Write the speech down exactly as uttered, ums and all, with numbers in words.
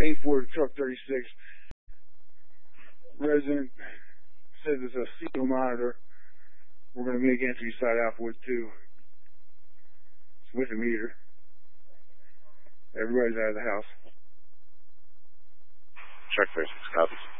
eight four truck thirty-six. Resident says it's a C O monitor. We're going to make entry side Alphawood two. It's with a meter. Everybody's out of the house. Truck thirty-six copies.